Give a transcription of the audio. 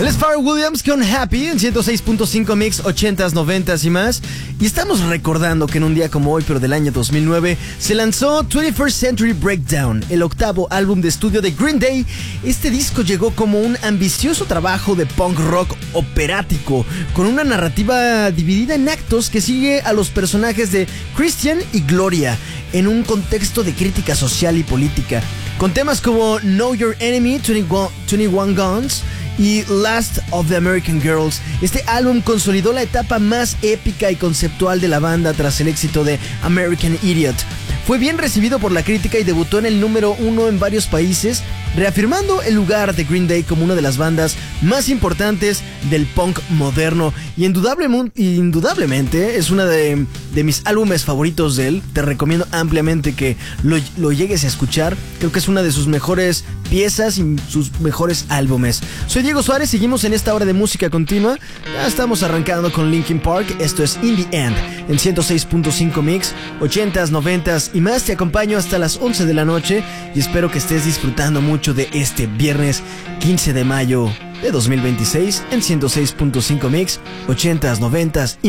Él es Pharrell Williams con Happy en 106.5 Mix, 80s, 90s y más. Y estamos recordando que en un día como hoy, pero del año 2009, se lanzó 21st Century Breakdown, el octavo álbum de estudio de Green Day. Este disco llegó como un ambicioso trabajo de punk rock operático, con una narrativa dividida en actos que sigue a los personajes de Christian y Gloria, en un contexto de crítica social y política, con temas como Know Your Enemy, 21 Guns y Last of the American Girls. Este álbum consolidó la etapa más épica y conceptual de la banda tras el éxito de American Idiot. Fue bien recibido por la crítica y debutó en el número 1 en varios países, reafirmando el lugar de Green Day como una de las bandas más importantes del punk moderno. Y indudablemente es una de mis álbumes favoritos de él. Te recomiendo ampliamente que lo llegues a escuchar. Creo que es una de sus mejores piezas y sus mejores álbumes. Soy Diego Suárez, seguimos en esta hora de música continua. Ya estamos arrancando con Linkin Park. Esto es In The End en 106.5 Mix, 80s, 90s y más. Te acompaño hasta las 11 de la noche y espero que estés disfrutando mucho de este viernes 15 de mayo de 2026 en 106.5 Mix, 80s, 90s y